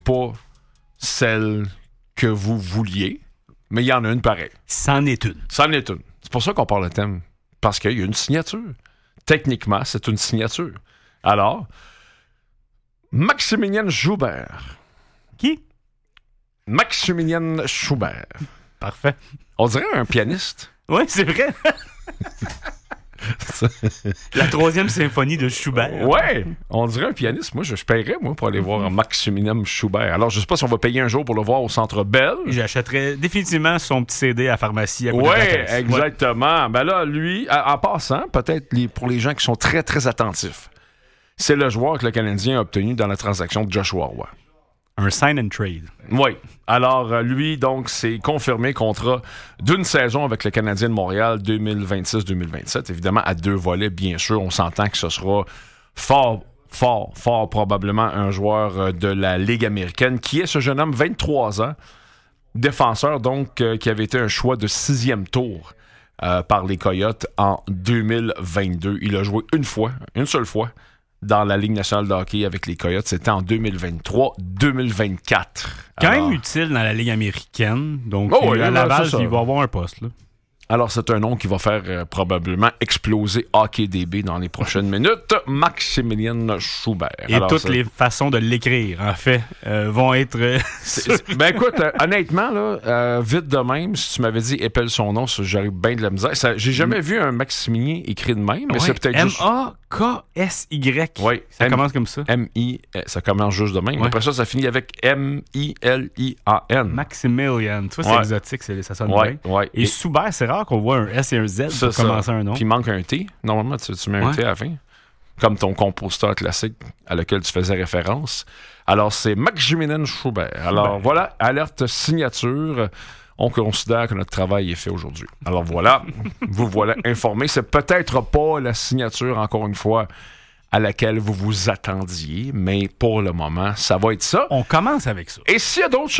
pas celle que vous vouliez, mais il y en a une pareille. C'en est une. C'en est une. C'est pour ça qu'on parle de thème. Parce qu'il y a une signature. Techniquement, c'est une signature. Alors, Maximilien Schubert. Qui? Maximilien Schubert. Parfait. On dirait un pianiste. Oui, c'est vrai. La 3e symphonie de Schubert. Ouais, on dirait un pianiste. Moi, je paierais, pour aller voir Maximilien Schubert. Alors, je sais pas si on va payer un jour pour le voir au Centre Bell. J'achèterais définitivement son petit CD à la pharmacie à côté Oui, de la caisse. exactement. Ben là, lui, en passant, peut-être pour les gens qui sont très, très attentifs, c'est le joueur que le Canadien a obtenu dans la transaction de Joshua Roy. Un sign and trade. Oui. Alors, lui, donc, c'est confirmé contrat d'une saison avec le Canadien de Montréal 2026-2027. Évidemment, à 2 volets, bien sûr. On s'entend que ce sera fort probablement un joueur de la Ligue américaine, qui est ce jeune homme, 23 ans, défenseur, donc, qui avait été un choix de 6e tour par les Coyotes en 2022. Il a joué une seule fois, dans la Ligue nationale de hockey avec les Coyotes. C'était en 2023-2024. Quand même utile dans la Ligue américaine. Donc, oui, à Laval, c'est ça. il va avoir un poste. Là. Alors, c'est un nom qui va faire probablement exploser HockeyDB dans les prochaines minutes. Maximilien Schubert. Et alors, toutes les façons de l'écrire, en fait, vont être... Ben écoute, honnêtement, là, vite de même, si tu m'avais dit épelle son nom, j'aurais bien de la misère. J'ai jamais vu un Maximilien écrit de même, mais c'est peut-être juste... M-A-K-S-Y. Oui, ça commence comme ça. Ça commence juste de même. Ouais. Après ça finit avec M-I-L-I-A-N. Maximilian. Tu vois, c'est exotique, ça sonne bien. Ouais. Et Schubert, c'est rare qu'on voit un S et un Z pour commencer un nom. Puis il manque un T. Normalement, tu mets un T à la fin. Comme ton compositeur classique à lequel tu faisais référence. Alors, c'est Maximilien Schubert. Alors, voilà, alerte signature. On considère que notre travail est fait aujourd'hui. Alors voilà, vous voilà informé. C'est peut-être pas la signature, encore une fois, à laquelle vous vous attendiez, mais pour le moment, ça va être ça. On commence avec ça. Et s'il y a d'autres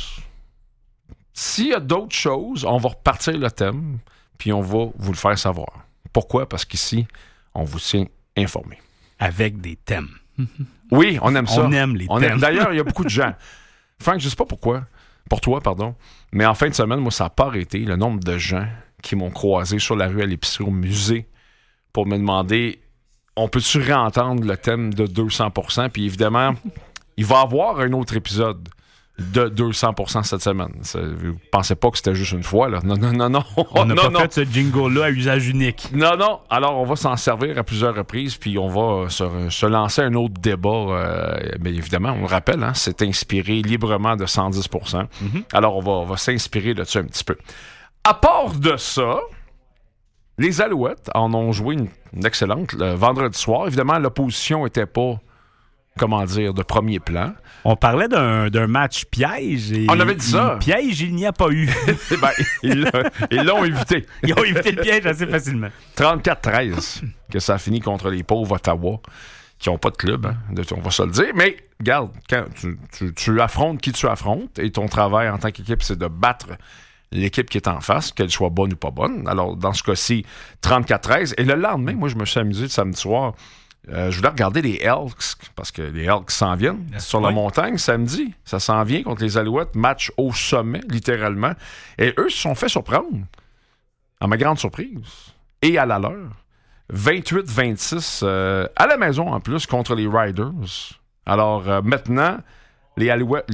choses, on va repartir le thème, puis on va vous le faire savoir. Pourquoi? Parce qu'ici, on vous tient informé. Avec des thèmes. Oui, on aime ça. On aime les thèmes. D'ailleurs, il y a beaucoup de gens. Frank, je sais pas pourquoi. Pour toi, pardon. Mais en fin de semaine, moi, ça n'a pas arrêté. Le nombre de gens qui m'ont croisé sur la rue à l'épicerie, au musée, pour me demander, on peut-tu réentendre le thème de 200%? Puis évidemment, il va y avoir un autre épisode de 200% cette semaine. Vous pensez pas que c'était juste une fois, là? Non. On n'a pas fait ce jingle-là à usage unique. Non. Alors, on va s'en servir à plusieurs reprises, puis on va se lancer un autre débat. Mais évidemment, on le rappelle, c'est inspiré librement de 110%. Mm-hmm. Alors, on va s'inspirer de ça un petit peu. À part de ça, les Alouettes en ont joué une excellente le vendredi soir. Évidemment, l'opposition n'était pas, de premier plan. On parlait d'un match piège. Et on avait dit ça. Piège, il n'y a pas eu. Ils l'ont évité. Ils ont évité le piège assez facilement. 34-13, que ça a fini contre les pauvres Ottawa, qui n'ont pas de club, on va se le dire. Mais, regarde, quand tu affrontes qui tu affrontes, et ton travail en tant qu'équipe, c'est de battre l'équipe qui est en face, qu'elle soit bonne ou pas bonne. Alors, dans ce cas-ci, 34-13. Et le lendemain, moi, je me suis amusé le samedi soir. Je voulais regarder les Elks, parce que les Elks s'en viennent sur la montagne samedi. Ça s'en vient contre les Alouettes, match au sommet, littéralement. Et eux se sont fait surprendre, à ma grande surprise, et à la leur. 28-26, à la maison en plus, contre les Riders. Alors maintenant, les Alouettes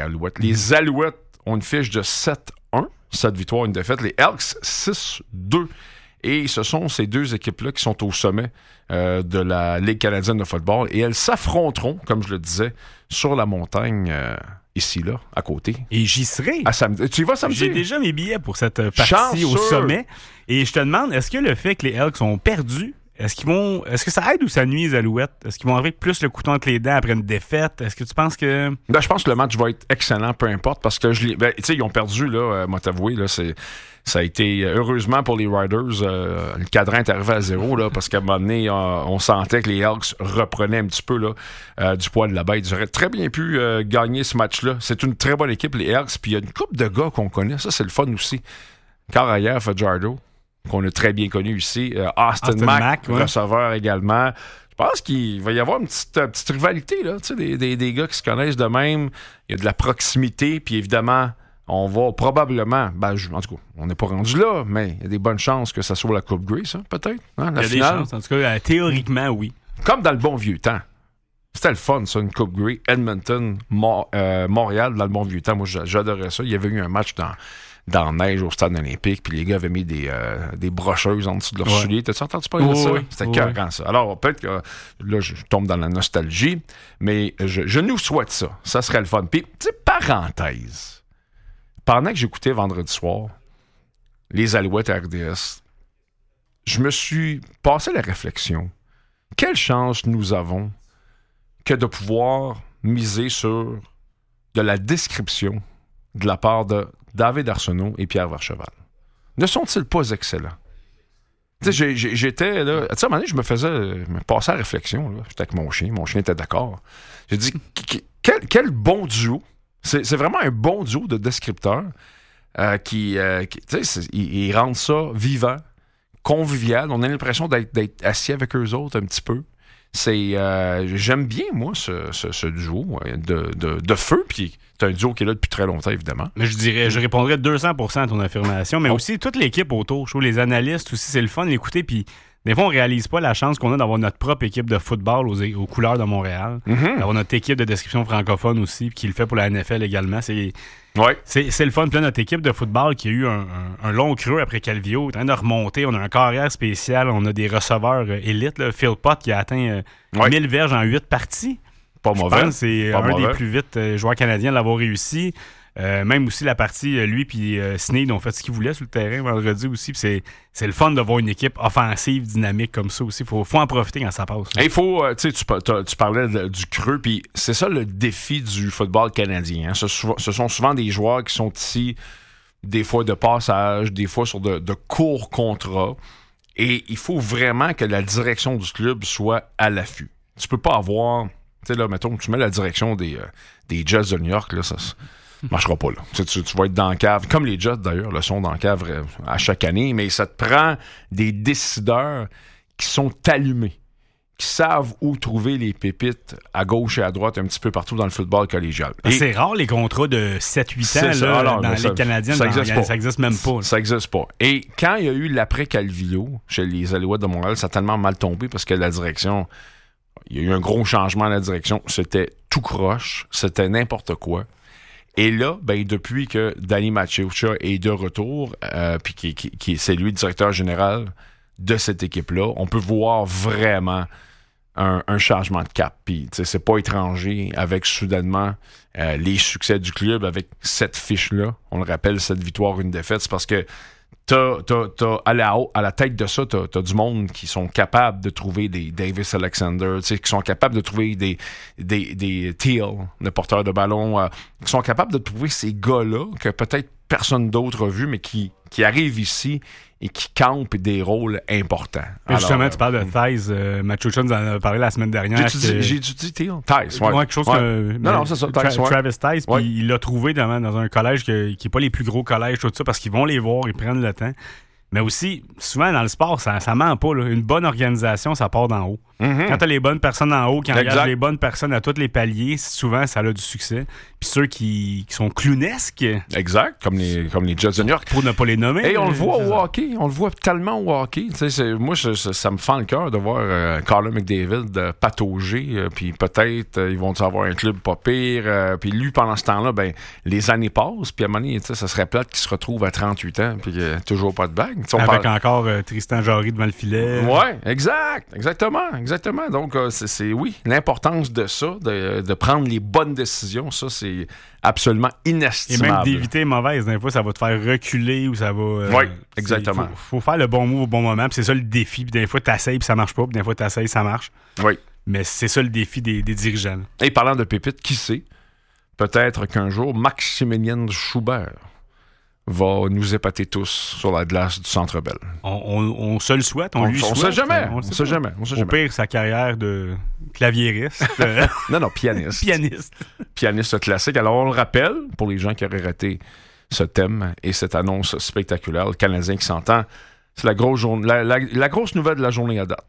ont une fiche de 7-1, 7 victoires, une défaite. Les Elks, 6-2. Et ce sont ces deux équipes-là qui sont au sommet de la Ligue canadienne de football. Et elles s'affronteront, comme je le disais, sur la montagne, ici, là, à côté. Et j'y serai. Tu y vas samedi? J'ai déjà mes billets pour cette partie au sommet. Et je te demande, est-ce que le fait que les Elks ont perdu, est-ce que ça aide ou ça nuit les Alouettes? Est-ce qu'ils vont arriver plus le couteau entre les dents après une défaite? Est-ce que tu penses que... Je pense que le match va être excellent, peu importe, parce que ils ont perdu, là, moi t'avouer, là, ça a été, heureusement pour les Riders, le cadran est arrivé à 0, là, parce qu'à un moment donné, on sentait que les Elks reprenaient un petit peu là, du poids de la bête. Ils auraient très bien pu gagner ce match-là. C'est une très bonne équipe, les Elks, puis il y a une couple de gars qu'on connaît. Ça, c'est le fun aussi. Carrière, Fajardo, qu'on a très bien connu ici. Austin Mack, receveur également. pense qu'il va y avoir une petite rivalité, là, tu sais, des gars qui se connaissent de même. Il y a de la proximité, puis évidemment, on va probablement, en tout cas, on n'est pas rendu là, mais il y a des bonnes chances que ça soit la Coupe Grey, ça, peut-être. Hein, la finale. Il y a des chances, en tout cas, théoriquement, oui. Comme dans le bon vieux temps. C'était le fun, ça, une Coupe Grey. Edmonton, Montréal, dans le bon vieux temps. Moi, j'adorais ça. Il y avait eu un match dans la neige au stade olympique, puis les gars avaient mis des brocheuses en dessous de leurs souliers. T'as-tu entendu parler de ça? Oui, c'était écœurant, ça. Alors, peut-être que là, je tombe dans la nostalgie, mais je nous souhaite ça. Ça serait le fun. Puis, tu sais, parenthèse, pendant que j'écoutais vendredi soir les Alouettes à RDS, je me suis passé la réflexion. Quelle chance nous avons que de pouvoir miser sur de la description de la part de David Arsenault et Pierre Vercheval. Ne sont-ils pas excellents? Tu sais, j'étais là... Tu sais, à un moment donné, je me passais à la réflexion. Là. J'étais avec mon chien était d'accord. J'ai dit, quel bon duo. C'est vraiment un bon duo de descripteurs qui tu sais, ils rendent ça vivant, convivial. On a l'impression d'être assis avec eux autres un petit peu. J'aime bien, moi, ce duo de feu, puis c'est un duo qui est là depuis très longtemps, évidemment. Mais je répondrais 200% à ton affirmation, mais aussi toute l'équipe autour. Je trouve les analystes aussi, c'est le fun d'écouter, puis des fois, on réalise pas la chance qu'on a d'avoir notre propre équipe de football aux couleurs de Montréal, d'avoir notre équipe de description francophone aussi, puis qui le fait pour la NFL également. C'est le fun. Puis là, notre équipe de football qui a eu un long creux après Calvillo, est en train de remonter. On a un carrière spécial. On a des receveurs élites. Là. Phil Pott qui a atteint 1000 verges en 8 parties. Pas mauvais. Je pense que c'est des plus vite joueurs canadiens à l'avoir réussi. Même aussi la partie, lui puis Sneed ont fait ce qu'ils voulaient sur le terrain vendredi aussi. Puis c'est le fun de voir une équipe offensive, dynamique comme ça aussi. Faut en profiter quand ça passe. Il faut, tu parlais du creux, puis c'est ça le défi du football canadien. Hein. Ce sont souvent des joueurs qui sont ici, des fois de passage, des fois sur de courts contrats. Et il faut vraiment que la direction du club soit à l'affût. Tu peux pas avoir, tu sais là, mettons, tu mets la direction des Jets de New York, là, ça marchera pas, là. Tu vas être dans la cave, comme les Jets, d'ailleurs, le sont dans la cave à chaque année, mais ça te prend des décideurs qui sont allumés, qui savent où trouver les pépites à gauche et à droite, un petit peu partout dans le football collégial. C'est rare, les contrats de 7-8 ans, là, dans les Canadiens, ça existe même pas. Ça existe pas. Et quand il y a eu l'après-Calvillo, chez les Alouettes de Montréal, ça a tellement mal tombé parce que la direction... Il y a eu un gros changement à la direction. C'était tout croche. C'était n'importe quoi. Et là, depuis que Danny Maciucha est de retour, puis c'est lui le directeur général de cette équipe-là, on peut voir vraiment un changement de cap. Puis, c'est pas étranger avec soudainement les succès du club avec cette fiche-là. On le rappelle, 7 victoires, 1 défaite. C'est parce que à la tête de ça, t'as du monde qui sont capables de trouver des Davis Alexander, qui sont capables de trouver des Teal, le porteur de ballon, qui sont capables de trouver ces gars-là que peut-être personne d'autre a vu, mais qui arrivent ici et qui campent des rôles importants. Alors, justement, tu parles de Thais. Maciucha nous en a parlé la semaine dernière. J'ai dit Teal? Thais, ouais. Quelque chose que... Non, c'est ça, Thais, Travis Thais, puis il l'a trouvé dans un collège qui n'est pas les plus gros collèges, tout ça, parce qu'ils vont les voir, ils prennent le temps. Mais aussi, souvent dans le sport, ça ment pas. Là. Une bonne organisation, ça part d'en haut. Mm-hmm. Quand tu as les bonnes personnes en haut, qui engagent les bonnes personnes à tous les paliers, souvent, ça a du succès. Puis ceux qui sont clownesques... Exact, comme les Jets de New York. Pour ne pas les nommer. Et on le voit au hockey. On le voit tellement au hockey. Moi, ça me fend le cœur de voir Connor McDavid patauger. Puis peut-être, ils vont avoir un club pas pire. Puis lui, pendant ce temps-là, les années passent. Puis à un moment donné, ça serait plate qu'il se retrouve à 38 ans. Puis toujours pas de bague. Avec encore Tristan Jarry devant le filet. Oui, exactement. Donc, c'est l'importance de ça, de prendre les bonnes décisions, ça, c'est absolument inestimable. Et même d'éviter les mauvaises. Des fois, ça va te faire reculer ou ça va... oui, exactement. Faut faire le bon move au bon moment, puis c'est ça le défi. Puis des fois, t'essayes, puis ça marche pas, puis des fois, t'essayes, ça marche. Oui. Mais c'est ça le défi des dirigeants. Et parlant de pépites, qui sait, peut-être qu'un jour, Maximilien Schubert va nous épater tous sur la glace du Centre Bell. On se le souhaite, on lui souhaite. On sait jamais. Au pire, sa carrière de claviériste. Non, pianiste. Pianiste classique. Alors, on le rappelle, pour les gens qui auraient raté ce thème et cette annonce spectaculaire, le Canadien qui s'entend, c'est la grosse nouvelle de la journée à date.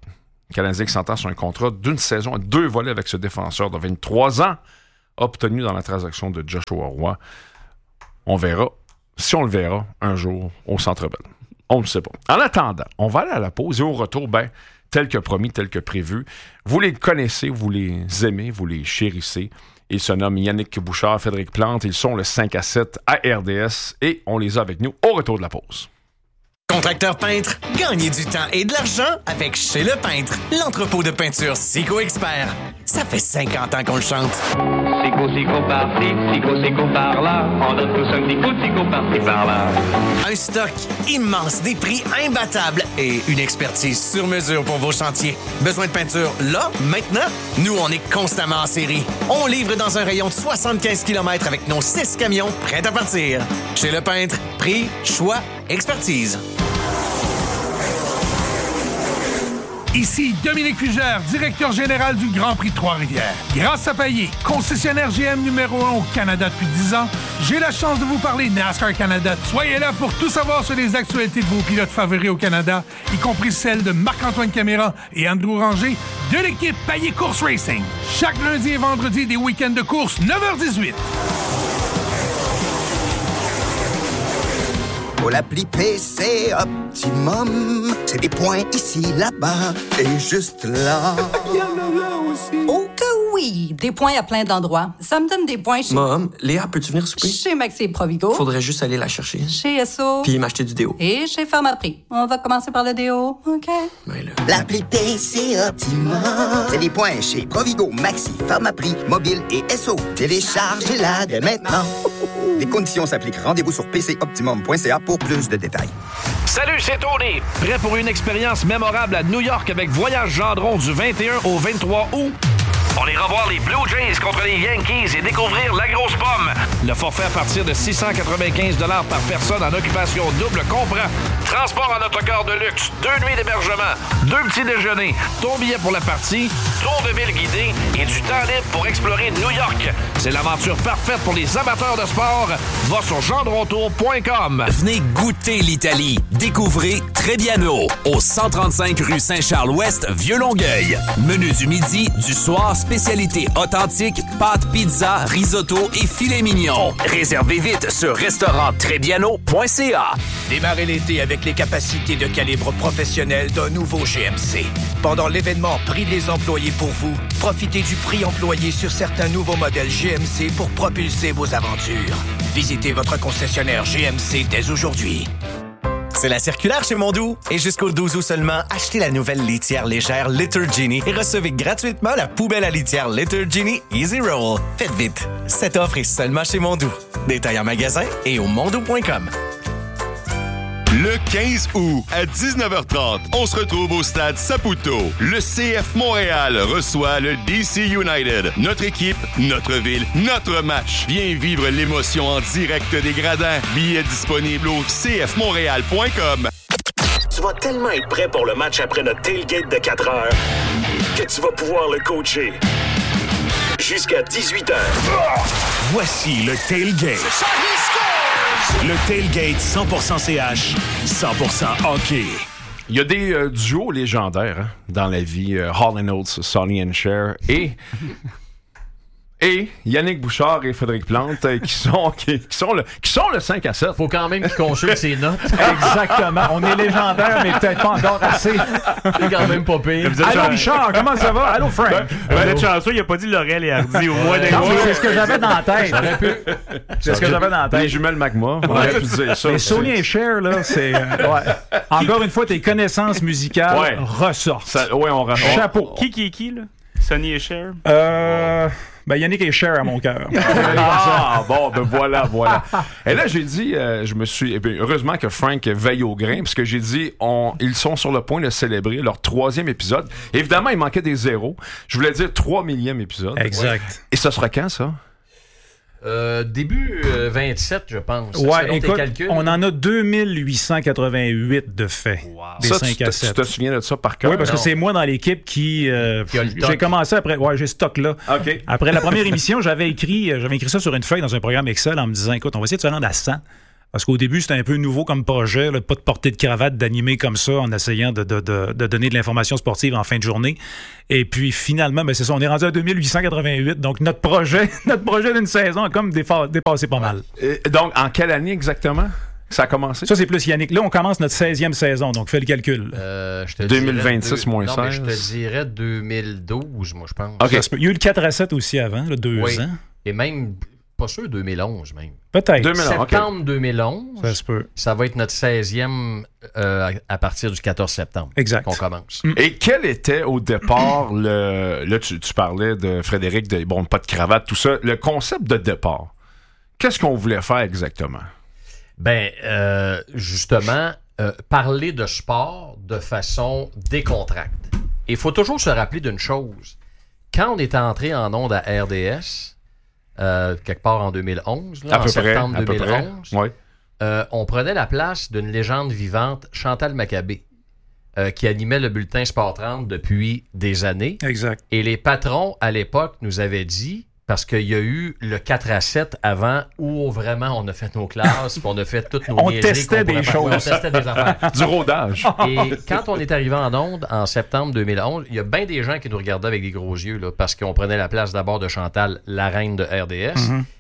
Le Canadien qui s'entend sur un contrat d'une saison à 2 volets avec ce défenseur de 23 ans obtenu dans la transaction de Joshua Roy. On verra, si on le verra un jour au Centre Bell. On ne sait pas. En attendant, on va aller à la pause et au retour, tel que promis, tel que prévu, vous les connaissez, vous les aimez, vous les chérissez. Ils se nomment Yannick Bouchard, Frédéric Plante. Ils sont le 5-7 à RDS et on les a avec nous au retour de la pause. Contracteur peintre, gagnez du temps et de l'argent avec Chez Le Peintre, l'entrepôt de peinture Sico Expert. Ça fait 50 ans qu'on le chante. Sico par-ci, Sico par-là. On donne tous un petit coup de Sico par-ci par-là. Un stock immense, des prix imbattables et une expertise sur mesure pour vos chantiers. Besoin de peinture là, maintenant? Nous, on est constamment en série. On livre dans un rayon de 75 km avec nos 6 camions prêts à partir. Chez Le Peintre, prix, choix, expertise. Ici Dominique Fugère, directeur général du Grand Prix de Trois-Rivières. Grâce à Payet, concessionnaire GM numéro 1 au Canada depuis 10 ans, j'ai la chance de vous parler NASCAR Canada. Soyez là pour tout savoir sur les actualités de vos pilotes favoris au Canada, y compris celles de Marc-Antoine Caméra et Andrew Ranger de l'équipe Payet Course Racing. Chaque lundi et vendredi, des week-ends de course, 9h18. Pour l'appli PC Optimum, c'est des points ici, là-bas et juste là. Il y en a là aussi. Oh que oui! Des points à plein d'endroits. Ça me donne des points chez... Mom, Léa, peux-tu venir souper? Chez Maxi et Provigo. Faudrait juste aller la chercher. Chez Esso. Puis m'acheter du déo. Et chez Pharmaprix. On va commencer par le déo, OK? Ben là. L'appli PC Optimum, c'est des points chez Provigo, Maxi, Pharmaprix, Mobile et Esso. Téléchargez-la dès maintenant. Les conditions s'appliquent. Rendez-vous sur pcoptimum.ca pour plus de détails. Salut, c'est Tony. Prêt pour une expérience mémorable à New York avec Voyage Gendron du 21 au 23 août? On ira voir les Blue Jays contre les Yankees et découvrir la grosse pomme. Le forfait à partir de 695 $ par personne en occupation double comprend transport en autocar de luxe, 2 nuits d'hébergement, 2 petits déjeuners, ton billet pour la partie, tour de ville guidé et du temps libre pour explorer New York. C'est l'aventure parfaite pour les amateurs de sport. Va sur gendrontour.com. Venez goûter l'Italie. Découvrez Trebbiano au 135 rue Saint-Charles-Ouest, Vieux-Longueuil. Menu du midi, du soir, spécialité authentique, pâtes, pizza, risotto et filet mignon. Réservez vite sur restauranttrebbiano.ca. Démarrez l'été avec les capacités de calibre professionnel d'un nouveau GMC. Pendant l'événement Prix des employés pour vous, profitez du prix employé sur certains nouveaux modèles GMC pour propulser vos aventures. Visitez votre concessionnaire GMC dès aujourd'hui. C'est la circulaire chez Mondou. Et jusqu'au 12 août seulement, achetez la nouvelle litière légère Litter Genie et recevez gratuitement la poubelle à litière Litter Genie Easy Roll. Faites vite. Cette offre est seulement chez Mondou. Détails en magasin et au mondou.com. Le 15 août, à 19h30, on se retrouve au stade Saputo. Le CF Montréal reçoit le DC United. Notre équipe, notre ville, notre match. Viens vivre l'émotion en direct des gradins. Billets disponibles au cfmontréal.com. Tu vas tellement être prêt pour le match après notre tailgate de 4 heures que tu vas pouvoir le coacher jusqu'à 18h. Voici le tailgate. Le tailgate 100% CH, 100% hockey. Il y a des duos légendaires dans la vie. Hall & Oates, Sonny and Cher et Yannick Bouchard et Frédéric Plante qui sont le 5-7. Faut quand même qu'ils consultent ses notes. Exactement. On est légendaire, mais peut-être pas encore assez. C'est quand même pas pire. Allô Richard, comment ça va? Allô Frank. Vous êtes chanceux, il a pas dit Laurel et Hardy au moins d'un mois. C'est ce que j'avais dans la tête. C'est ce que j'avais dans la tête. Les jumelles McMahon. On aurait pu dire ça. Mais Sonny et Cher, là, c'est... Encore une fois, tes connaissances musicales ressortent. Oui, on ressort. Chapeau. Qui est qui, là? Sonny et Cher? Yannick et Cher à mon cœur. Bon, voilà. Et là, j'ai dit, heureusement que Frank veille au grain, parce que j'ai dit, ils sont sur le point de célébrer leur 3e épisode. Évidemment, il manquait des zéros. Je voulais dire 3 millième épisode. Exact. Ouais. Et ce sera quand, ça? Début 27, je pense. Ouais, écoute, on en a 2888 de fait. Wow. Des ça, 5 à 7. Tu te souviens de ça par cœur? Oui, parce que c'est moi dans l'équipe qui j'ai commencé après. Ouais, j'ai ce stock-là. Okay. Après la première émission, j'avais écrit ça sur une feuille dans un programme Excel en me disant, écoute, on va essayer de se rendre à 100 Parce qu'au début, c'était un peu nouveau comme projet, là, pas de porter de cravate, d'animer comme ça en essayant de donner de l'information sportive en fin de journée. Et puis finalement, c'est ça, on est rendu à 2888. Donc notre projet d'une saison a comme dépassé pas mal. Et donc, en quelle année exactement ça a commencé? Ça, c'est plus Yannick. Là, on commence notre 16e saison, donc fais le calcul. 2026 moins 16. Non, mais je te dirais 2012, moi, je pense. Okay. Il y a eu le 4-7 aussi avant, là, 2 ans. Et même, pas sûr, 2011 même. Peut-être. Septembre 2011, ça se peut. Ça va être notre 16e à partir du 14 septembre qu'on commence. Et quel était au départ Là, tu parlais de Frédéric, pas de cravate, tout ça. Le concept de départ, qu'est-ce qu'on voulait faire exactement? Justement, parler de sport de façon décontractée. Il faut toujours se rappeler d'une chose. Quand on est entré en ondes à RDS, quelque part en 2011, en septembre 2011, on prenait la place d'une légende vivante, Chantal Maccabé, qui animait le bulletin Sport 30 depuis des années. Exact. Et les patrons, à l'époque, nous avaient dit, parce qu'il y a eu le 4-7 avant où vraiment on a fait nos classes, puis on a fait toutes nos niaiseries. On testait des choses. On testait des affaires. Du rodage. Et quand on est arrivé en ondes en septembre 2011, il y a bien des gens qui nous regardaient avec des gros yeux, là, parce qu'on prenait la place d'abord de Chantal, la reine de RDS,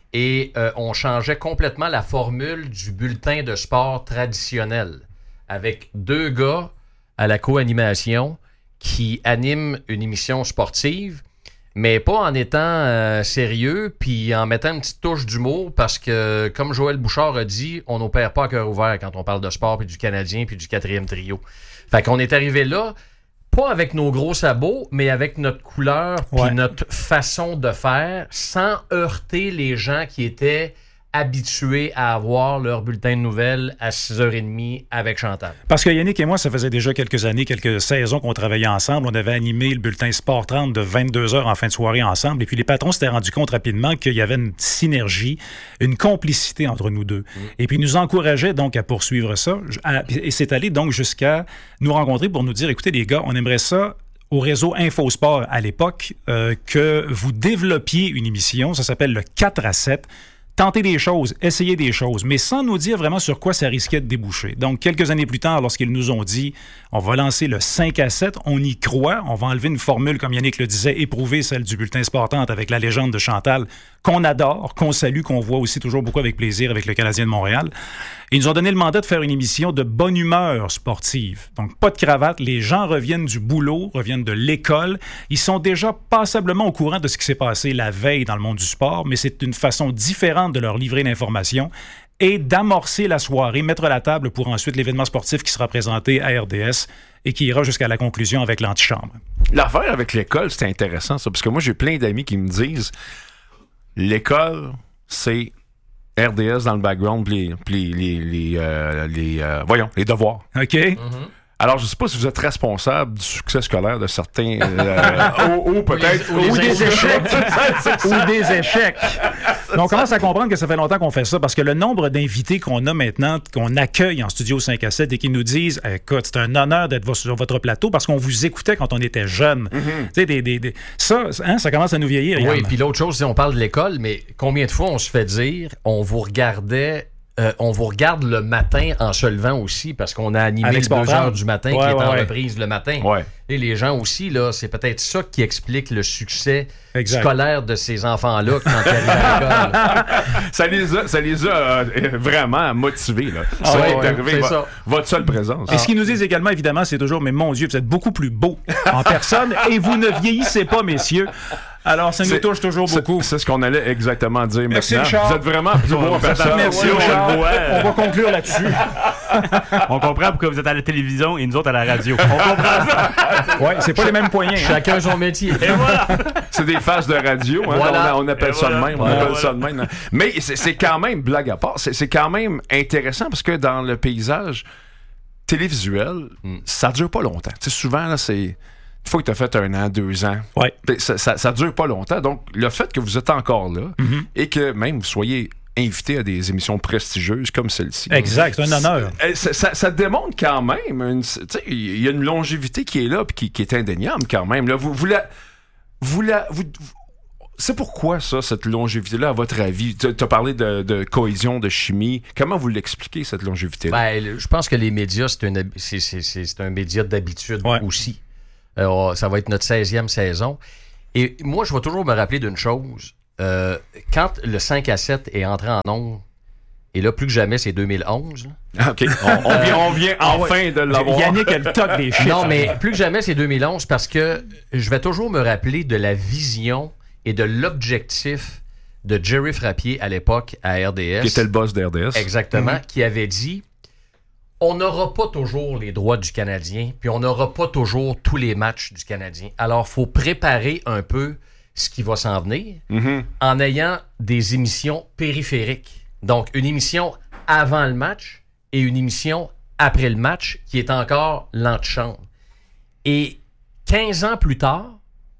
et on changeait complètement la formule du bulletin de sport traditionnel, avec 2 gars à la co-animation qui animent une émission sportive, mais pas en étant sérieux, puis en mettant une petite touche d'humour, parce que, comme Joël Bouchard a dit, on n'opère pas à cœur ouvert quand on parle de sport, puis du Canadien, puis du 4e trio. Fait qu'on est arrivé là, pas avec nos gros sabots, mais avec notre couleur, puis notre façon de faire, sans heurter les gens qui étaient habitués à avoir leur bulletin de nouvelles à 6h30 avec Chantal. Parce que Yannick et moi, ça faisait déjà quelques années, quelques saisons qu'on travaillait ensemble. On avait animé le bulletin Sport 30 de 22h en fin de soirée ensemble. Et puis les patrons s'étaient rendus compte rapidement qu'il y avait une synergie, une complicité entre nous deux. Et puis ils nous encourageaient donc à poursuivre ça. Et c'est allé donc jusqu'à nous rencontrer pour nous dire, écoutez les gars, on aimerait ça au réseau InfoSport à l'époque, que vous développiez une émission, ça s'appelle le 4-7, tenter des choses, essayer des choses, mais sans nous dire vraiment sur quoi ça risquait de déboucher. Donc, quelques années plus tard, lorsqu'ils nous ont dit « on va lancer le 5-7 », on y croit, on va enlever une formule, comme Yannick le disait, éprouver celle du bulletin Sport 30 avec la légende de Chantal, qu'on adore, qu'on salue, qu'on voit aussi toujours beaucoup avec plaisir avec le Canadien de Montréal. Ils nous ont donné le mandat de faire une émission de bonne humeur sportive. Donc, pas de cravate, les gens reviennent du boulot, reviennent de l'école. Ils sont déjà passablement au courant de ce qui s'est passé la veille dans le monde du sport, mais c'est une façon différente de leur livrer l'information et d'amorcer la soirée, mettre la table pour ensuite l'événement sportif qui sera présenté à RDS et qui ira jusqu'à la conclusion avec l'antichambre. L'affaire avec l'école, c'est intéressant, ça, parce que moi, j'ai plein d'amis qui me disent l'école, c'est RDS dans le background, puis les devoirs. OK. Alors, je ne sais pas si vous êtes responsable du succès scolaire de certains... ou peut-être... Ou des échecs. Ou des échecs. Mais on commence à comprendre que ça fait longtemps qu'on fait ça, parce que le nombre d'invités qu'on a maintenant, qu'on accueille en studio 5-7 et qui nous disent « Écoute, c'est un honneur d'être sur votre plateau parce qu'on vous écoutait quand on était jeunes. Tu sais, ça commence à nous vieillir. Oui, puis l'autre chose, c'est on parle de l'école, mais combien de fois on se fait dire « On vous regardait... » on vous regarde le matin en se levant aussi parce qu'on a animé le 2h du matin qui est en reprise le matin. Et les gens aussi, là, c'est peut-être ça qui explique le succès scolaire de ces enfants-là quand ils arrivent à l'école. Ça les a vraiment motivés. Là. Ça est arrivé votre seule présence. Et ce qu'ils nous disent également, évidemment, c'est toujours « Mais mon Dieu, vous êtes beaucoup plus beau en personne et vous ne vieillissez pas, messieurs. » Alors, ça nous touche toujours beaucoup. C'est ce qu'on allait exactement dire Merci, maintenant. Richard. Vous êtes vraiment plus beau en personne. Merci, Richard. On va conclure là-dessus. On comprend pourquoi vous êtes à la télévision et nous autres à la radio. On comprend ça. Oui, c'est pas les mêmes poignets. Chacun son métier. Et voilà. C'est des faces de radio. Hein, voilà. On appelle ça de même. On appelle ça de même. Mais c'est quand même, blague à part, c'est quand même intéressant parce que dans le paysage télévisuel, ça dure pas longtemps. Tu sais, souvent, là, c'est... Une fois que tu as fait 1 an, 2 ans, ça dure pas longtemps. Donc, le fait que vous êtes encore là et que même vous soyez invité à des émissions prestigieuses comme celle-ci. Exact, c'est un honneur. Ça démontre quand même, il y a une longévité qui est là et qui est indéniable quand même. Là, c'est pourquoi ça, cette longévité-là, à votre avis? Tu as parlé de cohésion, de chimie. Comment vous l'expliquez, cette longévité-là? Je pense que les médias, c'est un média d'habitude aussi. Ça va être notre 16e saison. Et moi, je vais toujours me rappeler d'une chose. Quand le 5 à 7 est entré en ondes, et là, plus que jamais, c'est 2011. OK. On vient enfin de l'avoir. Yannick a le toc des chiffres. Non, mais plus que jamais, c'est 2011 parce que je vais toujours me rappeler de la vision et de l'objectif de Jerry Frappier à l'époque à RDS. Qui était le boss de RDS. Exactement. Qui avait dit, on n'aura pas toujours les droits du Canadien, puis on n'aura pas toujours tous les matchs du Canadien. Alors, il faut préparer un peu ce qui va s'en venir en ayant des émissions périphériques. Donc, une émission avant le match et une émission après le match qui est encore l'antichambre. Et 15 ans plus tard,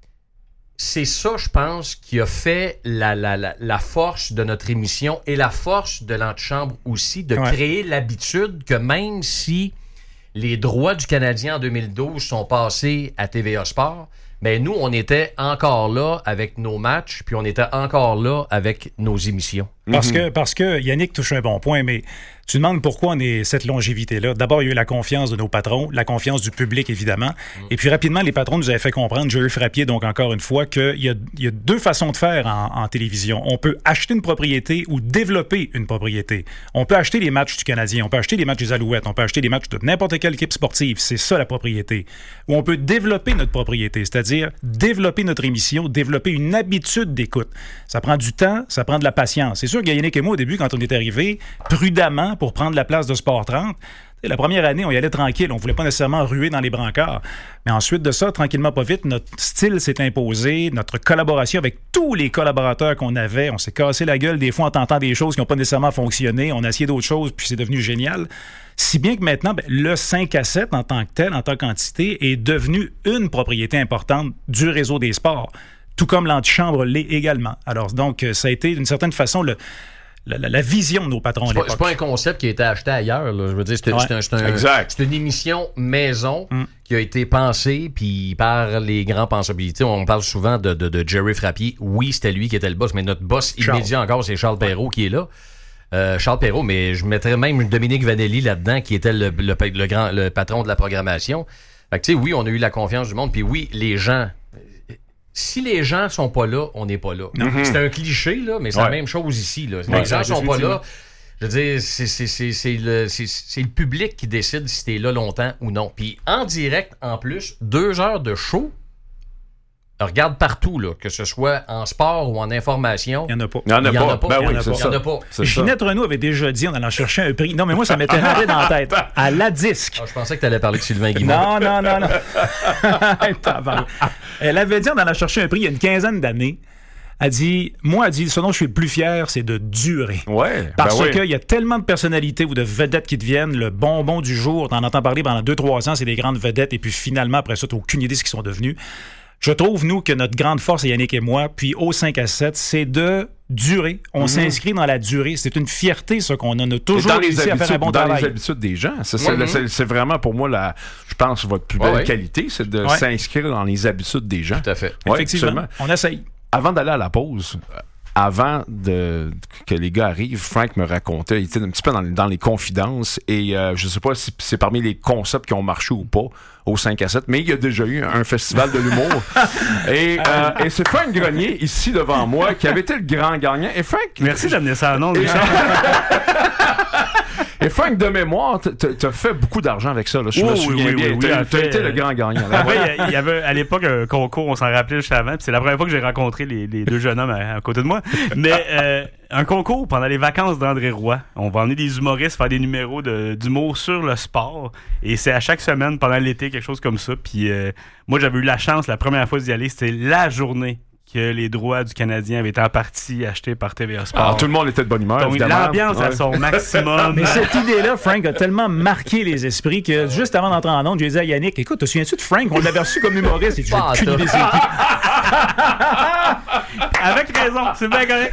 c'est ça, je pense, qui a fait la force de notre émission et la force de l'antichambre aussi, de créer l'habitude que même si les droits du Canadien en 2012 sont passés à TVA Sport, mais nous, on était encore là avec nos matchs, puis on était encore là avec nos émissions. Parce que Yannick touche un bon point, mais tu demandes pourquoi on est cette longévité-là. D'abord, il y a eu la confiance de nos patrons, la confiance du public, évidemment. Et puis, rapidement, les patrons nous avaient fait comprendre, Jerry Frappier, donc encore une fois, qu'il y a deux façons de faire en télévision. On peut acheter une propriété ou développer une propriété. On peut acheter les matchs du Canadien, on peut acheter les matchs des Alouettes, on peut acheter les matchs de n'importe quelle équipe sportive. C'est ça, la propriété. Ou on peut développer notre propriété, c'est-à-dire développer notre émission, développer une habitude d'écoute. Ça prend du temps, ça prend de la patience. C'est sûr que Yannick et moi, au début, quand on est arrivés, prudemment, pour prendre la place de Sport 30, la première année, on y allait tranquille. On ne voulait pas nécessairement ruer dans les brancards. Mais ensuite de ça, tranquillement, pas vite, notre style s'est imposé, notre collaboration avec tous les collaborateurs qu'on avait. On s'est cassé la gueule des fois en tentant des choses qui n'ont pas nécessairement fonctionné. On a essayé d'autres choses, puis c'est devenu génial. Si bien que maintenant, le 5 à 7 en tant que tel, en tant qu'entité, est devenu une propriété importante du réseau des sports, tout comme l'antichambre l'est également. Alors, donc, ça a été d'une certaine façon la vision de nos patrons à l'époque. C'est pas un concept qui a été acheté ailleurs. Là. Je veux dire, c'est une émission maison qui a été pensée puis par les grands pensabilités. On parle souvent de Jerry Frappier. Oui, c'était lui qui était le boss, mais notre boss immédiat encore, c'est Charles Perrault qui est là. Charles Perrault, mais je mettrais même Dominique Vanelli là-dedans, qui était le patron de la programmation. Fait que, tu sais, oui, on a eu la confiance du monde, puis oui, les gens... Si les gens sont pas là, on n'est pas là. C'est un cliché, là, mais c'est la même chose ici. Là. Les gens sont pas là. Je veux dire, c'est le public qui décide si t'es là longtemps ou non. Puis en direct, en plus, 2 heures de show, regarde partout, là, que ce soit en sport ou en information. Il n'y en a pas. Il n'y en a pas. Il n'y en a pas. Ginette Renaud avait déjà dit, on allait chercher un prix. Non, mais moi, ça m'était rentré dans la tête. À la disque. Je pensais que tu allais parler de Sylvain Guimond. Non. Elle avait dit, on allait chercher un prix il y a une quinzaine d'années. Elle dit, ce dont je suis le plus fier, c'est de durer. Ouais. Parce qu'il y a tellement de personnalités ou de vedettes qui deviennent le bonbon du jour. T'en entends parler pendant 2-3 ans, c'est des grandes vedettes. Et puis finalement, après ça, t'as aucune idée de ce qu'ils sont devenus. Je trouve, nous, que notre grande force, Yannick et moi, puis au 5 à 7, c'est de durer. On s'inscrit dans la durée. C'est une fierté, ça, qu'on a. On a toujours réussi à faire un bon travail. Dans les habitudes des gens. C'est vraiment, pour moi, je pense, votre plus belle qualité, c'est de s'inscrire dans les habitudes des gens. Tout à fait. Effectivement. Absolument. On essaye. Avant d'aller à la pause... Avant que les gars arrivent, Frank me racontait, il était un petit peu dans les confidences et je ne sais pas si c'est parmi les concepts qui ont marché ou pas au 5 à 7, mais il y a déjà eu un festival de l'humour. et c'est Frank Grenier, ici devant moi, qui avait été le grand gagnant. Et Frank... Merci d'amener ça en nom, Richard. Et Frank, de mémoire, t'as fait beaucoup d'argent avec ça. Là. Je me souviens bien. T'as été le grand gagnant. Il y avait à l'époque un concours, on s'en rappelait juste avant. C'est la première fois que j'ai rencontré les 2 jeunes hommes à côté de moi. Mais un concours pendant les vacances d'André Roy. On va emmener des humoristes faire des numéros d'humour sur le sport. Et c'est à chaque semaine pendant l'été, quelque chose comme ça. Puis moi, j'avais eu la chance la première fois d'y aller. C'était la journée que les droits du Canadien avaient été en partie achetés par TVA Sport. Alors, tout le monde était de bonne humeur, donc, évidemment. L'ambiance à son maximum. Mais cette idée-là, Frank, a tellement marqué les esprits que juste avant d'entrer en onde, j'ai dit à Yannick, écoute, te souviens-tu de Frank? On l'avait reçu comme humoriste et tu n'as aucune idée c'est qui. Avec raison, c'est bien correct.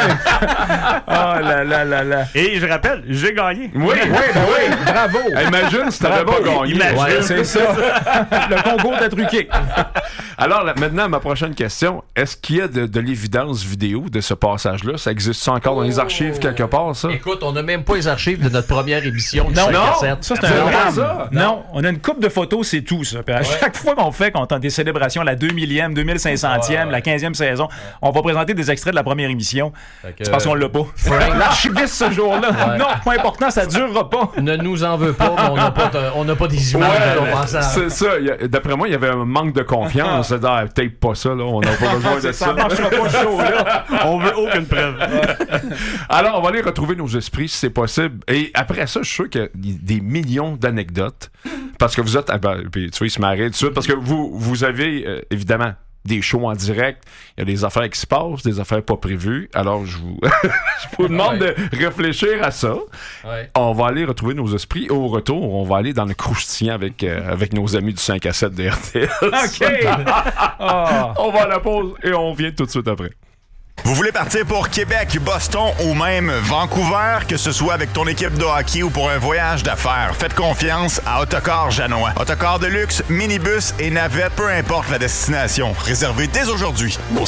Oh là là là là. Et je rappelle, j'ai gagné. Oui, bravo. Imagine si t'avais pas gagné. Ouais, c'est ça. Le concours de truqué. Alors, maintenant, ma prochaine question. Est-ce qu'il y a de l'évidence vidéo de ce passage-là? Ça existe encore dans les archives quelque part, ça? Écoute, on n'a même pas les archives de notre première émission de Non, 5 à 7. ça, c'est un drame. Non, on a une coupe de photos, c'est tout, ça. Puis à chaque fois qu'on a des célébrations, la 2000e, 2500e, la 15e saison, on va présenter des extraits de la première émission. C'est parce qu'on l'a pas. L'archiviste, ce jour-là, non, pas important, ça durera pas. Ne nous en veux pas, mais on n'a pas des images de nos passages. C'est ça. D'après moi, il y avait un manque de confiance. C'est-à-dire, peut-être pas ça, là. On n'a pas besoin de ça. Ça marchera pas ce show-là. On veut aucune preuve. Alors, on va aller retrouver nos esprits, si c'est possible. Et après ça, je suis sûr qu'il y a des millions d'anecdotes. Parce que vous êtes... puis, tu vois, il se marrait tout de suite. Parce que vous avez, évidemment, des shows en direct. Il y a des affaires qui se passent, des affaires pas prévues. Alors, je vous demande de réfléchir à ça. Ouais. On va aller retrouver nos esprits. Au retour, on va aller dans le croustillant avec nos amis du 5 à 7 de RTS. OK! On va à la pause et on vient tout de suite après. Vous voulez partir pour Québec, Boston ou même Vancouver, que ce soit avec ton équipe de hockey ou pour un voyage d'affaires, faites confiance à Autocar Janois. Autocar de luxe, minibus et navette, peu importe la destination. Réservez dès aujourd'hui au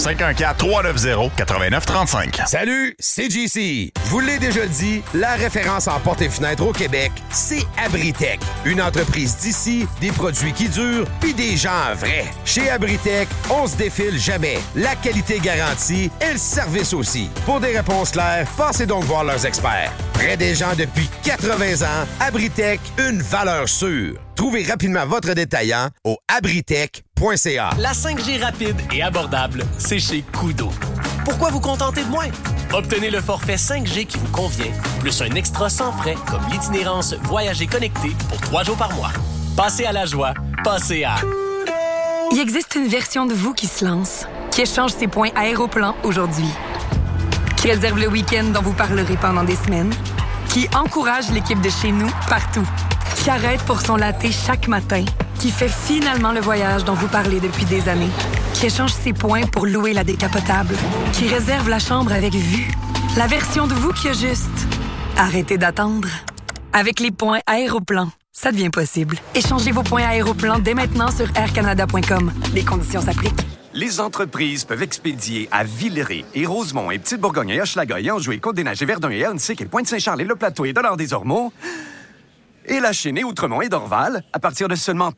514-390-8935. Salut, c'est JC. Je vous l'ai déjà dit, la référence en portes et fenêtres au Québec, c'est Abritech. Une entreprise d'ici, des produits qui durent, puis des gens vrais. Chez Abritech, on se défile jamais. La qualité garantie et le service aussi. Pour des réponses claires, passez donc voir leurs experts. Près des gens depuis 80 ans, Abritech, une valeur sûre. Trouvez rapidement votre détaillant au abritech.ca. La 5G rapide et abordable, c'est chez Koodo. Pourquoi vous contenter de moins? Obtenez le forfait 5G qui vous convient, plus un extra sans frais comme l'itinérance Voyager connecté pour 3 jours par mois. Passez à la joie, passez à... Il existe une version de vous qui se lance, qui échange ses points Aéroplan aujourd'hui, qui réserve le week-end dont vous parlerez pendant des semaines, qui encourage l'équipe de chez nous partout, qui arrête pour son latte chaque matin, qui fait finalement le voyage dont vous parlez depuis des années, qui échange ses points pour louer la décapotable, qui réserve la chambre avec vue. La version de vous qui a juste arrêtez d'attendre. Avec les points Aéroplan, ça devient possible. Échangez vos points Aéroplan dès maintenant sur aircanada.com. Les conditions s'appliquent. Les entreprises peuvent expédier à Villeray et Rosemont et Petite-Bourgogne et Hochelaga et Anjou et Côte-des-Neiges et Verdun et Hernesik et Pointe-Saint-Charles et Le Plateau et Dollard-des-Ormeaux et La Chênaie, Outremont et Dorval à partir de seulement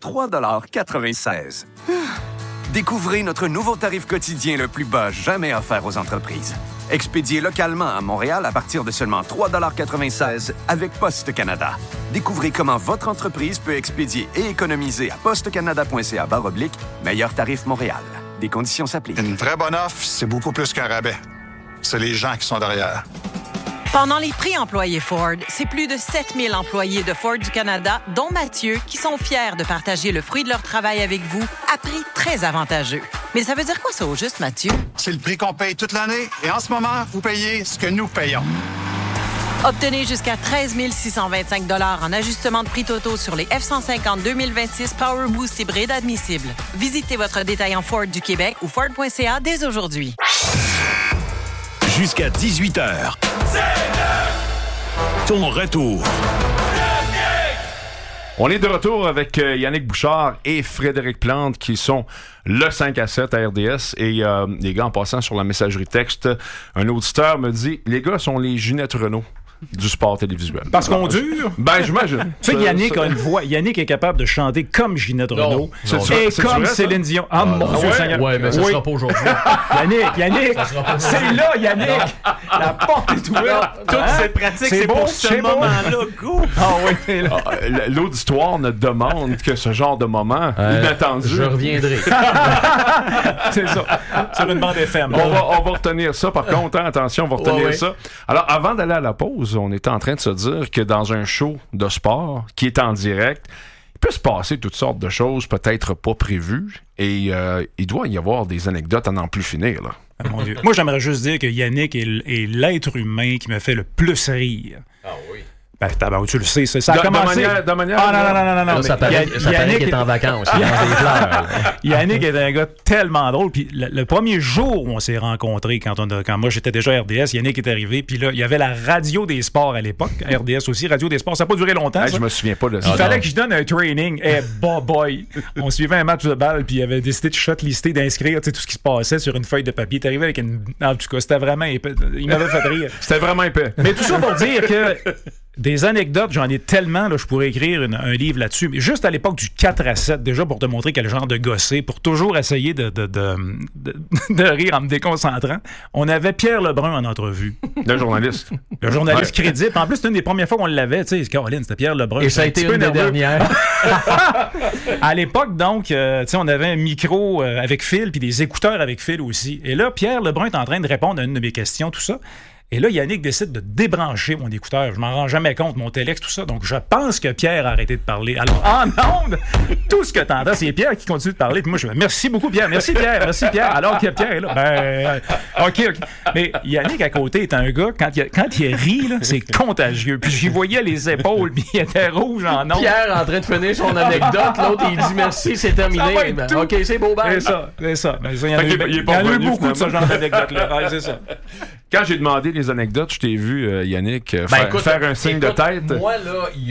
3,96 $. Découvrez notre nouveau tarif quotidien le plus bas jamais offert aux entreprises. Expédié localement à Montréal à partir de seulement 3,96 $ avec Poste Canada. Découvrez comment votre entreprise peut expédier et économiser à postecanada.ca/meilleur tarif Montréal. Des conditions s'appliquent. Une vraie bonne offre, c'est beaucoup plus qu'un rabais. C'est les gens qui sont derrière. Pendant les prix employés Ford, c'est plus de 7000 employés de Ford du Canada, dont Mathieu, qui sont fiers de partager le fruit de leur travail avec vous à prix très avantageux. Mais ça veut dire quoi ça au juste, Mathieu? C'est le prix qu'on paye toute l'année et en ce moment, vous payez ce que nous payons. Obtenez jusqu'à 13 625 $ en ajustement de prix totaux sur les F-150 2026 Power Boost hybride admissibles. Visitez votre détaillant Ford du Québec ou Ford.ca dès aujourd'hui. Jusqu'à 18h. Ton retour. On est de retour avec Yannick Bouchard et Frédéric Plante qui sont le 5 à 7 à RDS. Et les gars, en passant sur la messagerie texte, un auditeur me dit « Les gars sont les Ginette Renault du sport télévisuel. » Parce qu'on dure? Ben, j'imagine. Tu sais que Yannick a une voix. Yannick est capable de chanter comme Ginette Renault et comme Céline Dion. Ah, mon Dieu Seigneur. Ouais, mais ça sera pas aujourd'hui. Yannick, c'est là, Yannick. La porte est ouverte. Toutes ces pratiques, c'est pour ce moment-là. Go! Ah oui, l'auditoire ne demande que ce genre de moment inattendu. Je reviendrai. C'est ça. Sur une bande FM. On va retenir ça. Par contre, attention, on va retenir ça. Alors, avant d'aller à la pause, on était en train de se dire que dans un show de sport qui est en direct, il peut se passer toutes sortes de choses peut-être pas prévues et il doit y avoir des anecdotes à n'en plus finir, là. Ah, mon Dieu. Moi, j'aimerais juste dire que Yannick est l'être humain qui me fait le plus rire. Ah oui. Ben, tu le sais, ça a commencé... De manière... Ah, non. Là, ça paraît qu'il est en vacances. Il mange des fleurs. Yannick est un gars tellement drôle. Puis le premier jour où on s'est rencontrés, quand moi j'étais déjà à RDS, Yannick est arrivé. Puis là, il y avait la radio des sports à l'époque. RDS aussi, radio des sports. Ça n'a pas duré longtemps. Je me souviens pas de ça. Il fallait que je donne un training. Boy. On suivait un match de balle, puis il avait décidé de shortlister, d'inscrire tout ce qui se passait sur une feuille de papier. Il est arrivé avec une... En tout cas, c'était vraiment épais. Il m'avait fait rire. C'était vraiment épais. Mais tout ça pour dire que... Des anecdotes, j'en ai tellement, là, je pourrais écrire un livre là-dessus. Mais juste à l'époque du 4-7, déjà pour te montrer quel genre de gossé, pour toujours essayer de rire en me déconcentrant, on avait Pierre Lebrun en entrevue. Le journaliste. Le journaliste crédible. En plus, c'était une des premières fois qu'on l'avait. Tu sais, Caroline, c'était Pierre Lebrun. Et ça a été une des dernières. À l'époque, donc, tu sais, on avait un micro avec fil, puis des écouteurs avec fil aussi. Et là, Pierre Lebrun est en train de répondre à une de mes questions, tout ça. Et là, Yannick décide de débrancher mon écouteur. Je m'en rends jamais compte, mon Telex, tout ça. Donc, je pense que Pierre a arrêté de parler. Alors, en ondes, tout ce que t'entends, c'est Pierre qui continue de parler. Puis moi, je dis merci beaucoup, Pierre. Merci, Pierre. Merci, Pierre. Alors que Pierre est là. OK. Mais Yannick, à côté, est un gars, quand il rit, là, c'est contagieux. Puis j'y voyais les épaules, puis il était rouge en ondes. Pierre en train de finir son anecdote. L'autre, il dit merci, c'est terminé. OK, c'est beau, ben. C'est ça. Mais il y en a eu beaucoup de ce genre d'anecdotes-là. Ouais, c'est ça. Quand j'ai demandé les anecdotes, je t'ai vu, Yannick, faire un signe de tête. Moi, là, il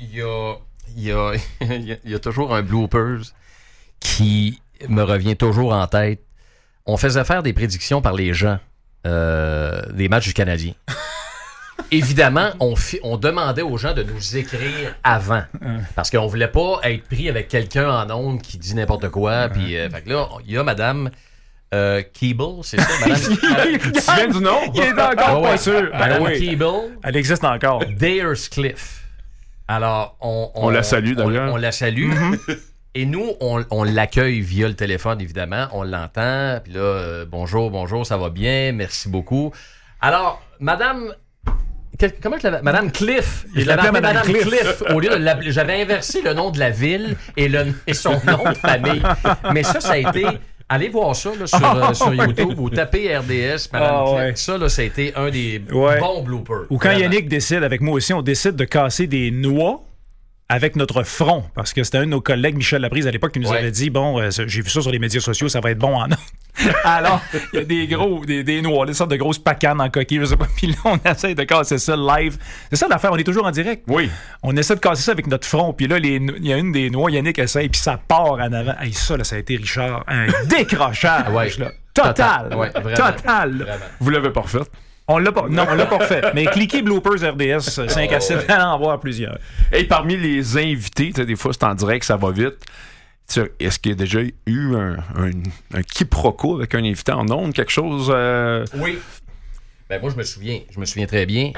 y a toujours un bloopers qui me revient toujours en tête. On faisait faire des prédictions par les gens des matchs du Canadien. Évidemment, on demandait aux gens de nous écrire avant. Parce qu'on voulait pas être pris avec quelqu'un en ondes qui dit n'importe quoi. Puis, fait que là, il y a Madame... Keeble, c'est ça, Madame? Tu viens du nom? Il est encore pas sûr. Madame Keeble. Elle existe encore. Dayerscliff. Alors, on la salue d'ailleurs. On la salue. Et nous, on l'accueille via le téléphone, évidemment. On l'entend. Puis là, bonjour, ça va bien. Merci beaucoup. Alors, Madame... Comment je l'avais? Madame Cliff. Je l'avais appelée Madame Cliff. Au lieu de l'appeler, j'avais inversé le nom de la ville et son nom de famille. Mais ça a été... Allez voir ça là, sur YouTube ou tapez RDS, Madame Cliff. Ça, là, ça a été un des bons bloopers. Ou quand Yannick décide, avec moi aussi, on décide de casser des noix avec notre front. Parce que c'était un de nos collègues, Michel Laprise, à l'époque, qui nous avait dit, j'ai vu ça sur les médias sociaux, ça va être bon en Alors, il y a des noix, des sortes de grosses pacanes en coquille, je sais pas. Puis là, on essaie de casser ça live. C'est ça l'affaire, on est toujours en direct. Oui. On essaie de casser ça avec notre front. Puis là, il y a une des noix, Yannick essaie, puis ça part en avant. Hey, ça, là, ça a été, Richard, un décrochage. Là. Total. Total. Vous l'avez pas refait? On l'a pas refait. Mais cliquez Bloopers RDS 5 à 7, allez en voir plusieurs. Et parmi les invités, des fois, c'est en direct, ça va vite. Est-ce qu'il y a déjà eu un quiproquo avec un invité en ondes, quelque chose? Oui. Ben moi, je me souviens très bien.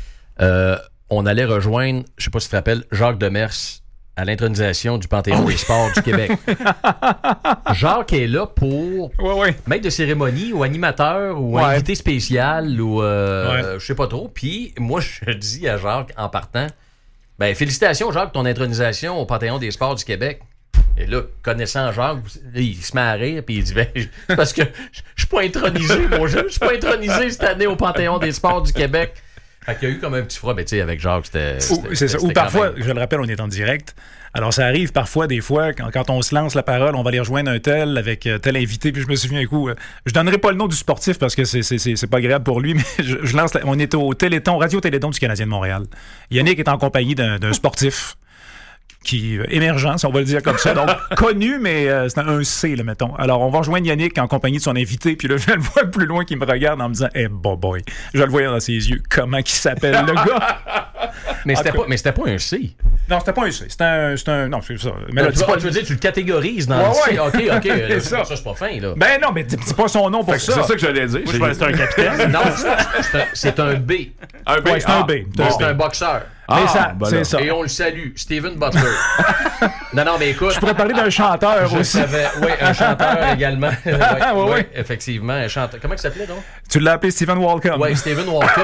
On allait rejoindre, je sais pas si tu te rappelles, Jacques Demers à l'intronisation du Panthéon des sports du Québec. Jacques est là pour maître de cérémonie ou animateur ou invité spécial ou je sais pas trop. Puis moi, je dis à Jacques en partant, ben félicitations Jacques, ton intronisation au Panthéon des sports du Québec. Et là, connaissant Jacques, il se met à rire puis il dit parce que je suis pas intronisé, mon jeune, je suis pas intronisé cette année au Panthéon des sports du Québec. Fait qu'il y a eu comme un petit froid, mais tu sais, avec Jacques, c'est ça. Ou parfois, je le rappelle, on est en direct. Alors, ça arrive parfois, des fois, quand on se lance la parole, on va aller rejoindre un tel avec tel invité, puis je me souviens un coup, je donnerai pas le nom du sportif parce que c'est pas agréable pour lui, mais je lance, on est au Téléthon, Radio-Téléthon du Canadien de Montréal. Yannick est en compagnie d'un sportif qui émergent, si on va le dire comme ça. Donc, connu, mais c'est un C, là, mettons. Alors, on va rejoindre Yannick en compagnie de son invité, puis là, je le vois plus loin qui me regarde en me disant « Eh, boy! » Je le voyais dans ses yeux. Comment il s'appelle, le gars? Mais c'était pas un C. Non, c'était pas un C. C'était un... Non, c'est ça. Mais là, tu veux dire, tu le catégorises dans le C. OK. Là, ça, c'est pas fin, là. Ben non, mais dis pas son nom pour ça. C'est ça que j'allais dire. Moi, je pensais que c'était un capitaine. Non, c'est un B. Un B. Ouais, c'est un B. C'est un boxeur. Mais c'est ça. Et on le salue, Steven Butler. non, mais écoute. Je pourrais parler d'un chanteur aussi. Oui, un chanteur également. Oui, effectivement, un chanteur. Comment il s'appelait, donc? Tu l'as appelé Stephen Walcom. Oui, Stephen Walcom,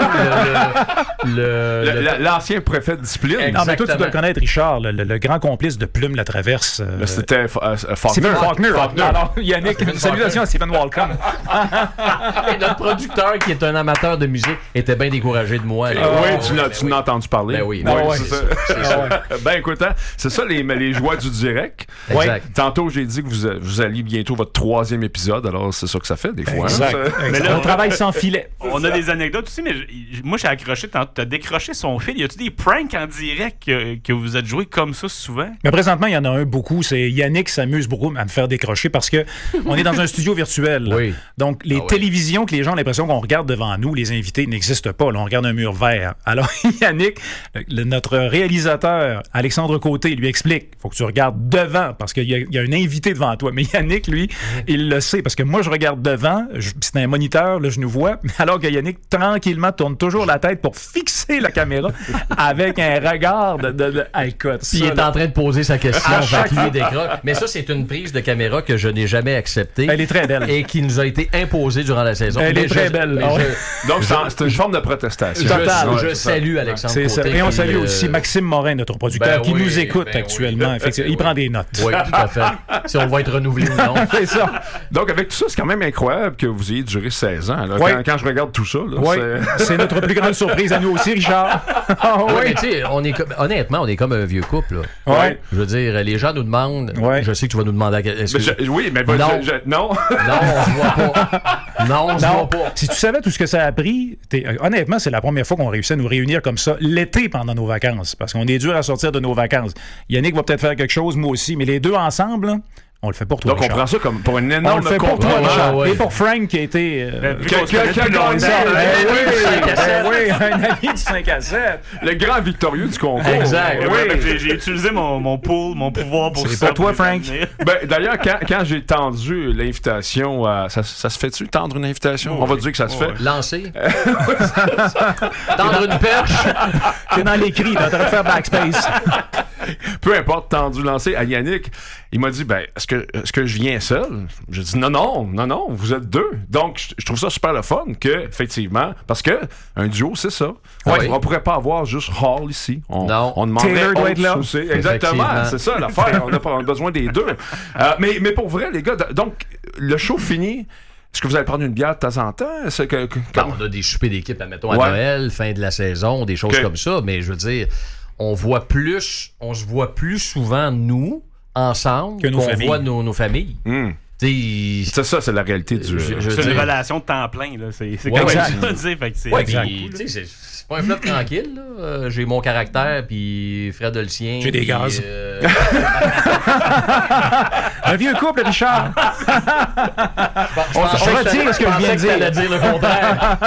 l'ancien préfet de discipline. Non, mais toi, tu dois le connaître, Richard, le grand complice de Plume Latraverse. C'était Faulkner. Stephen Faulkner. Alors, Yannick, salutations à Stephen Walcom. Et notre producteur, qui est un amateur de musique, était bien découragé de moi. Oui, tu l'as entendu parler. Ben oui. oui. C'est ça. Ben, écoute, c'est ça les joies du direct. Exact. Tantôt, j'ai dit que vous alliez bientôt votre 3e épisode, alors c'est ça que ça fait, des fois. Exact. Mais là, on travaille sans filet. On a des anecdotes aussi, mais moi, j'ai accroché. T'as décroché son fil. Y a-tu des pranks en direct que vous êtes joué comme ça souvent? Mais présentement, il y en a un beaucoup. C'est Yannick s'amuse beaucoup à me faire décrocher parce que on est dans un studio virtuel. Oui. Donc, les télévisions que les gens ont l'impression qu'on regarde devant nous, les invités n'existent pas. Là, on regarde un mur vert. Alors, Yannick, notre réalisateur, Alexandre Côté, lui explique, il faut que tu regardes devant parce qu'il y a un invité devant toi. Mais Yannick, lui, il le sait parce que moi, je regarde devant. C'est un moniteur, là, je nous vois. Alors que Yannick, tranquillement, tourne toujours la tête pour fixer la caméra avec un regard écoute, il est en train de poser sa question. Mais ça, c'est une prise de caméra que je n'ai jamais acceptée. Elle est très belle. Et qui nous a été imposée durant la saison. Elle est très belle. Donc, c'est une forme de protestation. Je salue Alexandre Côté. Ça. Et on salue aussi Maxime Morin, notre producteur, qui nous écoute actuellement. Effectivement. Il prend des notes. Oui, tout à fait. Si on va être renouvelé ou non. C'est ça. Donc, avec tout ça, c'est quand même incroyable que vous ayez duré 16 ans. Là. Quand je regarde tout ça, là, c'est notre plus grande surprise à nous aussi, Richard. Mais tu sais, honnêtement, on est comme un vieux couple. Là. Je veux dire, les gens nous demandent. Je sais que tu vas nous demander. Oui, mais non. Non, on se voit pas. Non, on se voit pas. Si tu savais tout ce que ça a pris, honnêtement, c'est la première fois qu'on réussit à nous réunir comme ça l'été pendant nos vacances. Parce qu'on est dur à sortir de nos vacances. Yannick va peut-être faire quelque chose, moi aussi, mais les deux ensemble, là, on le fait pour toi. Donc, on prend ça comme pour une énorme on le fait pour toi, Richard. Et pour Frank qui a été. Un ami du 5 à 7. Le grand victorieux du concours. Exact. J'ai utilisé mon pouvoir pour ça. C'est pour toi, Frank. D'ailleurs, quand j'ai tendu l'invitation, ça se fait-tu, tendre une invitation? On va dire que ça se fait. Lancer. Tendre une perche. C'est dans l'écrit, t'es en train de faire backspace. Peu importe, tendu, lancé à Yannick. Il m'a dit, est-ce que je viens seul? J'ai dit, non, vous êtes deux. Donc, je trouve ça super le fun que, effectivement, parce que un duo, c'est ça. On pourrait pas avoir juste Hall ici. On demanderait Taylor doit être là. Aussi. Exactement, c'est ça l'affaire. On a besoin des deux. Mais pour vrai, les gars, donc, le show fini. Est-ce que vous allez prendre une bière de temps en temps? On a des soupers d'équipe, admettons, à Noël, fin de la saison, des choses comme ça. Mais je veux dire, on se voit plus souvent, nous, ensemble, que qu'on voit nos familles. C'est ça, c'est la réalité du jeu. C'est une relation de temps plein. Là. C'est comme ça. C'est pas un flop tranquille. Là. J'ai mon caractère, puis Fred a le sien. J'ai des gaz. Un vieux couple, Richard. On retire ce que je viens de dire. Dire le contraire.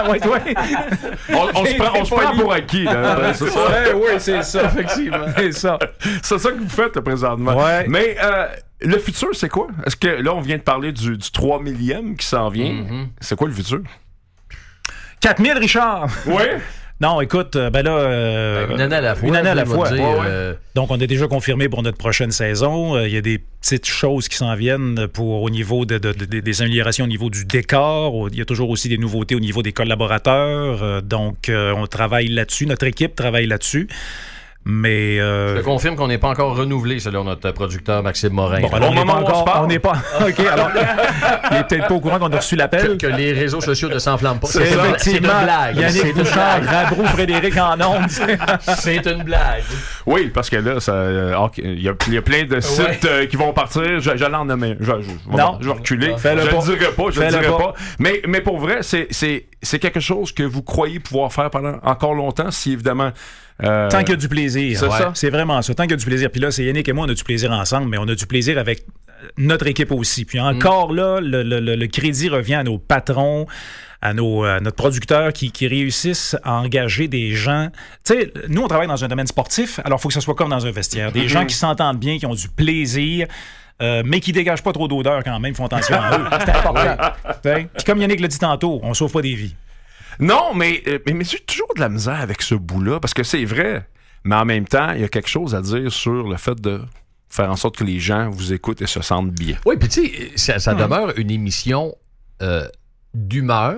On se prend pour acquis. C'est ça. Oui, c'est ça. Effectivement. C'est ça que vous faites présentement. Ouais. Mais le futur, c'est quoi? Est-ce que là, on vient de parler du 3 millième qui s'en vient? C'est quoi le futur? 4000, Richard! Oui? Non, écoute, une année à la fois. Une année à la fois. Donc, on est déjà confirmé pour notre prochaine saison. Il y a des petites choses qui s'en viennent au niveau des améliorations au niveau du décor. Il y a toujours aussi des nouveautés au niveau des collaborateurs. Donc, on travaille là-dessus. Notre équipe travaille là-dessus. Mais je confirme qu'on n'est pas encore renouvelé selon notre producteur Maxime Morin. Bon, alors on n'est pas. OK, alors il est peut-être pas au courant qu'on a reçu l'appel. Que les réseaux sociaux ne s'enflamment pas. C'est une blague. Yannick Bouchard, Rabrou, Frédéric en ondes. C'est une blague. Oui, parce que là, il y a plein de sites qui vont partir. J'allais en nommer. Je vais reculer. Je ne dirai pas. Mais pour vrai, c'est quelque chose que vous croyez pouvoir faire pendant encore longtemps, si évidemment. Tant qu'il y a du plaisir. C'est ça. C'est vraiment ça. Tant qu'il y a du plaisir. Puis là, c'est Yannick et moi, on a du plaisir ensemble, mais on a du plaisir avec notre équipe aussi. Puis encore là, le crédit revient à nos patrons, à notre producteur qui réussissent à engager des gens. Tu sais, nous, on travaille dans un domaine sportif, alors il faut que ça soit comme dans un vestiaire. Des gens qui s'entendent bien, qui ont du plaisir. Mais qui dégagent pas trop d'odeur quand même, font attention à eux. C'est important. Puis comme Yannick l'a dit tantôt, on sauve pas des vies. Non, mais j'ai toujours de la misère avec ce bout-là, parce que c'est vrai, mais en même temps, il y a quelque chose à dire sur le fait de faire en sorte que les gens vous écoutent et se sentent bien. Oui, puis tu sais, ça demeure une émission d'humeur.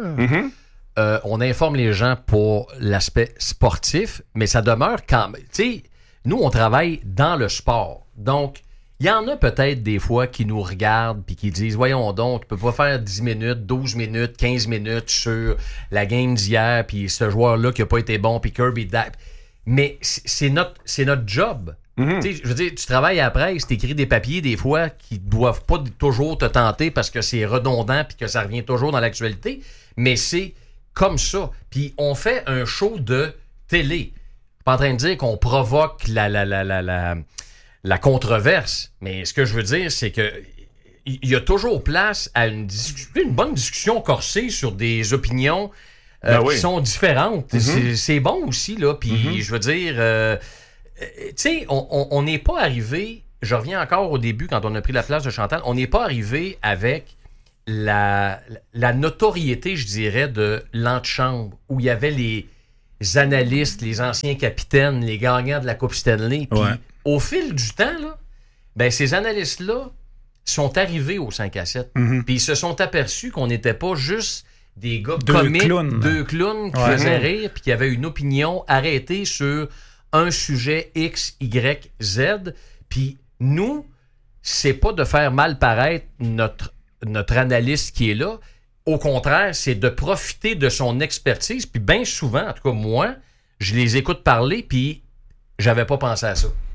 On informe les gens pour l'aspect sportif, mais ça demeure quand même... Tu sais, nous, on travaille dans le sport, donc... Il y en a peut-être des fois qui nous regardent puis qui disent « Voyons donc, tu peux pas faire 10 minutes, 12 minutes, 15 minutes sur la game d'hier puis ce joueur-là qui a pas été bon puis Kirby Dack. » Mais c'est notre job. Je veux dire, tu travailles à la presse, tu écris des papiers des fois qui doivent pas toujours te tenter parce que c'est redondant puis que ça revient toujours dans l'actualité, mais c'est comme ça. Puis on fait un show de télé. Je suis pas en train de dire qu'on provoque la controverse, mais ce que je veux dire, c'est que il y a toujours place à une bonne discussion corsée sur des opinions qui sont différentes. C'est bon aussi, là. Puis je veux dire... tu sais, on n'est pas arrivé, je reviens encore au début quand on a pris la place de Chantal, on n'est pas arrivé avec la notoriété, je dirais, de l'antichambre, où il y avait les analystes, les anciens capitaines, les gagnants de la Coupe Stanley. Puis au fil du temps, là, ben, ces analystes-là sont arrivés au 5 à 7. Puis ils se sont aperçus qu'on n'était pas juste des gars comiques, deux clowns qui faisaient rire, puis qui avaient une opinion arrêtée sur un sujet X, Y, Z. Puis nous, c'est pas de faire mal paraître notre analyste qui est là. Au contraire, c'est de profiter de son expertise. Puis bien souvent, en tout cas moi, je les écoute parler, puis j'avais pas pensé à ça.